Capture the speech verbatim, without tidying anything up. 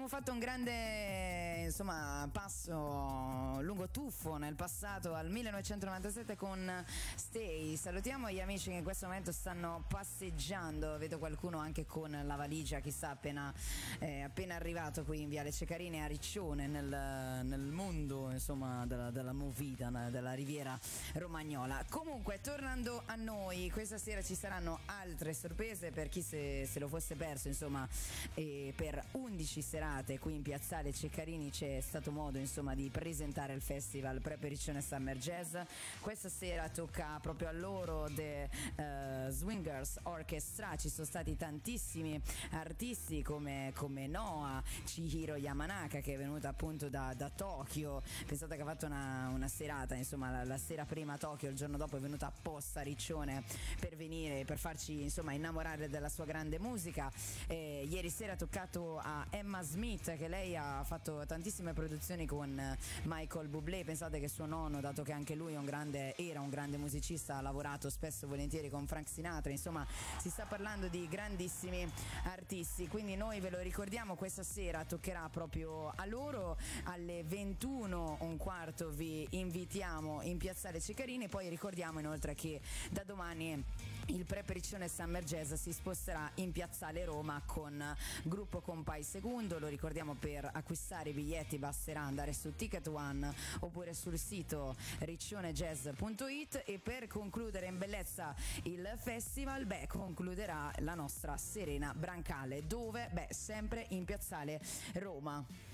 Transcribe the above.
abbiamo fatto un grande insomma passo lungo tuffo nel passato al millenovecentonovantasette con Stay. Salutiamo gli amici che in questo momento stanno passeggiando, vedo qualcuno anche con la valigia, chissà, appena, eh, appena arrivato qui in Viale Ceccarini a Riccione, nel, nel mondo insomma della, della movida, della riviera romagnola. Comunque, tornando a noi, questa sera ci saranno altre sorprese per chi se, se lo fosse perso, insomma, e per undici serate qui in Piazzale Ceccarini c'è stato modo insomma di presentare il festival Prepe Riccione Summer Jazz. Questa sera tocca proprio a loro, The uh, Swingers Orchestra. Ci sono stati tantissimi artisti come, come Noah, Chihiro Yamanaka, che è venuta appunto da, da Tokyo. Pensate che ha fatto una, una serata, insomma la, la sera prima a Tokyo, il giorno dopo è venuta apposta a Riccione per venire, per farci insomma innamorare della sua grande musica. Eh, ieri sera ha toccato a Emma Smith, che lei ha fatto tantissime produzioni con Michael Bublé. Pensate che suo nonno, dato che anche lui è un grande, era un grande musicista, ha lavorato spesso e volentieri con Frank Sinatra. Insomma, si sta parlando di grandissimi artisti, quindi noi ve lo ricordiamo, questa sera toccherà proprio a loro. Alle ventuno e un quarto vi invitiamo in Piazzale Ceccarini. Poi ricordiamo inoltre che da domani il Prepe Riccione Summer Jazz si sposterà in Piazzale Roma con Gruppo Compai Segundo. Lo ricordiamo, per acquistare i biglietti basterà andare su Ticket One oppure sul sito riccionejazz punto it. E per concludere in bellezza il festival, beh, concluderà la nostra Serena Brancale, dove? Beh, sempre in Piazzale Roma.